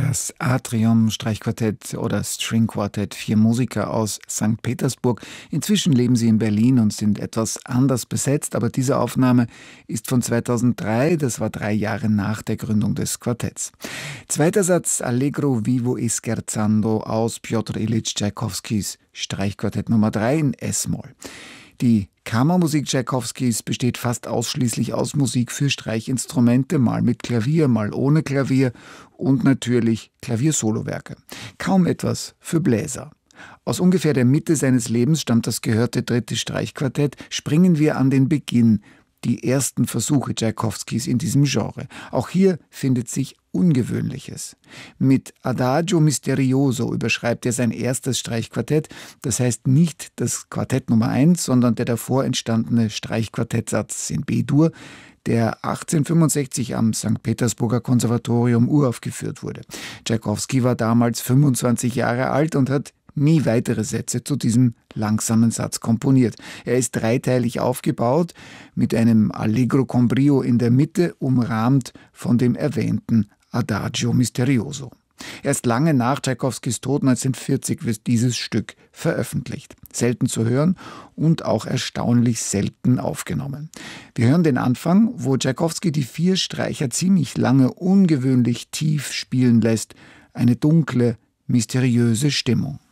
Das Atrium-Streichquartett oder String-Quartett, 4 Musiker aus St. Petersburg. Inzwischen leben sie in Berlin und sind etwas anders besetzt, aber diese Aufnahme ist von 2003, das war 3 Jahre nach der Gründung des Quartetts. Zweiter Satz, Allegro vivo e scherzando aus Pjotr Ilyitsch Tschaikowskis Streichquartett Nummer 3 in S-Moll. Die Kammermusik Tschaikowskis besteht fast ausschließlich aus Musik für Streichinstrumente, mal mit Klavier, mal ohne Klavier und natürlich Klaviersolowerke. Kaum etwas für Bläser. Aus ungefähr der Mitte seines Lebens stammt das gehörte 3. Streichquartett. Springen wir an den Beginn, die ersten Versuche Tschaikowskis in diesem Genre. Auch hier findet sich Ungewöhnliches. Mit Adagio Misterioso überschreibt er sein erstes Streichquartett, das heißt nicht das Quartett Nummer 1, sondern der davor entstandene Streichquartettsatz in B-Dur, der 1865 am St. Petersburger Konservatorium uraufgeführt wurde. Tschaikowski war damals 25 Jahre alt und hat nie weitere Sätze zu diesem langsamen Satz komponiert. Er ist dreiteilig aufgebaut, mit einem Allegro con brio in der Mitte, umrahmt von dem erwähnten Adagio Misterioso. Erst lange nach Tschaikowskis Tod 1940 wird dieses Stück veröffentlicht. Selten zu hören und auch erstaunlich selten aufgenommen. Wir hören den Anfang, wo Tschaikowski die 4 Streicher ziemlich lange ungewöhnlich tief spielen lässt. Eine dunkle, mysteriöse Stimmung.